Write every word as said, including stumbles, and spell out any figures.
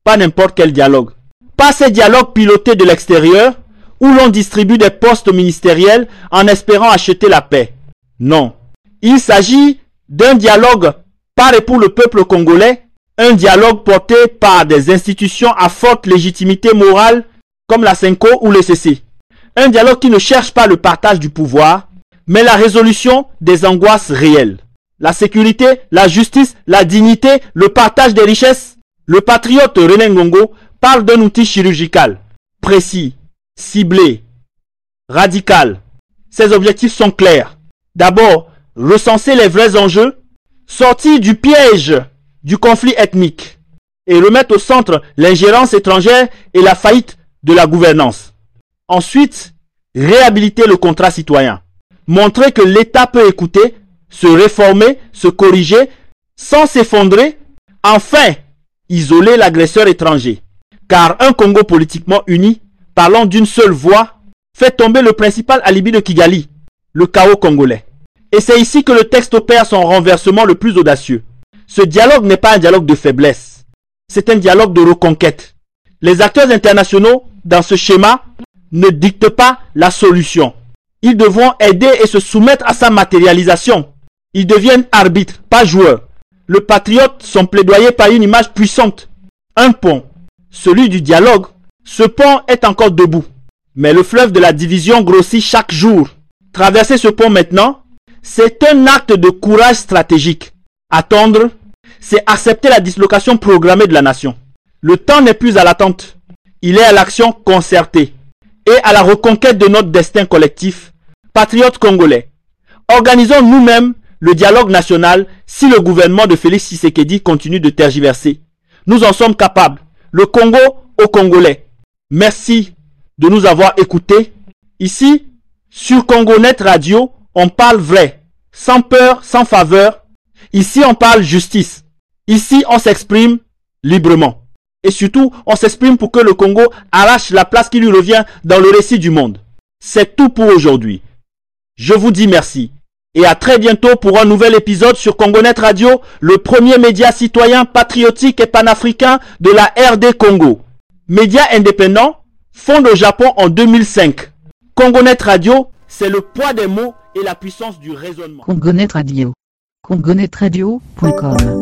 pas n'importe quel dialogue. Pas ces dialogues pilotés de l'extérieur où l'on distribue des postes ministériels en espérant acheter la paix. Non. Il s'agit d'un dialogue par et pour le peuple congolais, un dialogue porté par des institutions à forte légitimité morale comme la Senko ou le C C. Un dialogue qui ne cherche pas le partage du pouvoir, mais la résolution des angoisses réelles. La sécurité, la justice, la dignité, le partage des richesses. Le patriote René Ngongo parle d'un outil chirurgical, précis, ciblé, radical. Ses objectifs sont clairs. D'abord, recenser les vrais enjeux, sortir du piège du conflit ethnique et remettre au centre l'ingérence étrangère et la faillite de la gouvernance. Ensuite, réhabiliter le contrat citoyen. Montrer que l'État peut écouter, se réformer, se corriger, sans s'effondrer. Enfin, isoler l'agresseur étranger. Car un Congo politiquement uni, parlant d'une seule voix, fait tomber le principal alibi de Kigali, le chaos congolais. Et c'est ici que le texte opère son renversement le plus audacieux. Ce dialogue n'est pas un dialogue de faiblesse. C'est un dialogue de reconquête. Les acteurs internationaux, dans ce schéma, ne dictent pas la solution. Ils devront aider et se soumettre à sa matérialisation. Ils deviennent arbitres, pas joueurs. Le patriote, son plaidoyer par une image puissante. Un pont, celui du dialogue. Ce pont est encore debout. Mais le fleuve de la division grossit chaque jour. Traverser ce pont maintenant, c'est un acte de courage stratégique. Attendre, c'est accepter la dislocation programmée de la nation. Le temps n'est plus à l'attente. Il est à l'action concertée et à la reconquête de notre destin collectif. Patriotes congolais, organisons nous-mêmes le dialogue national si le gouvernement de Félix Tshisekedi continue de tergiverser. Nous en sommes capables. Le Congo aux Congolais. Merci de nous avoir écoutés. Ici, sur CongoNet Radio, on parle vrai, sans peur, sans faveur. Ici, on parle justice. Ici, on s'exprime librement. Et surtout, on s'exprime pour que le Congo arrache la place qui lui revient dans le récit du monde. C'est tout pour aujourd'hui. Je vous dis merci. Et à très bientôt pour un nouvel épisode sur CongoNet Radio, le premier média citoyen patriotique et panafricain de la R D Congo. Média indépendant, fondé au Japon en deux mille cinq. CongoNet Radio, c'est le poids des mots et la puissance du raisonnement. CongoNet Radio. CongoNet Radio point com